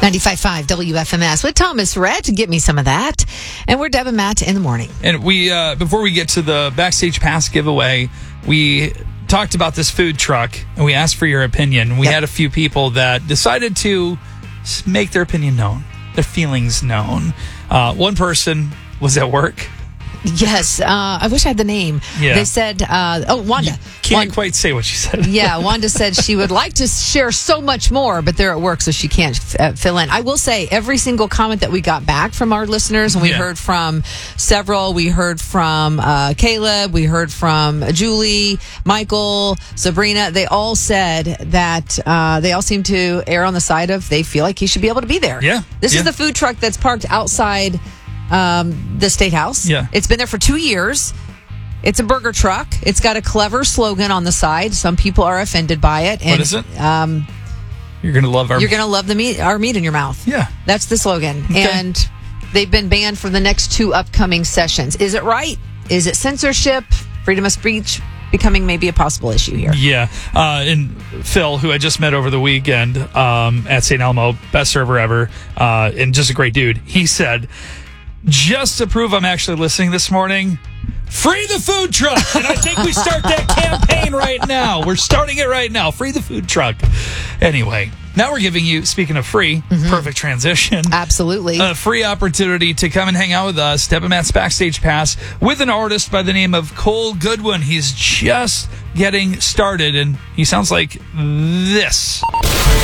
95.5 WFMS with Thomas Rhett to get me some of that. And we're Deb and Matt in the morning. And we, before we get to the Backstage Pass giveaway, we talked about this food truck and we asked for your opinion. We had a few people that decided to make their opinion known, their feelings known. One person was at work. Yes, I wish I had the name. Yeah. They said, Wanda. Can't quite say what she said. Yeah, Wanda said she would like to share so much more, but they're at work, so she can't fill in. I will say, every single comment that we got back from our listeners, and we heard from several, we heard from Caleb, we heard from Julie, Michael, Sabrina, they all said that they all seem to err on the side of they feel like he should be able to be there. Yeah. This is the food truck that's parked outside the State House. Yeah. It's been there for 2 years. It's a burger truck. It's got a clever slogan on the side. Some people are offended by it. And, what is it? You're going to love our meat, our meat in your mouth. Yeah. That's the slogan. Okay. And they've been banned for the next 2 upcoming sessions. Is it right? Is it censorship? Freedom of speech becoming maybe a possible issue here. Yeah. And Phil, who I just met over the weekend at St. Elmo, best server ever, and just a great dude, he said, just to prove I'm actually listening this morning, free the food truck. And I think we start that campaign right now. We're starting it right now. Free the food truck. Anyway, now we're giving you, speaking of free, perfect transition. Absolutely. A free opportunity to come and hang out with us, Deb and Matt's Backstage Pass, with an artist by the name of Cole Goodwin. He's just getting started, and he sounds like this.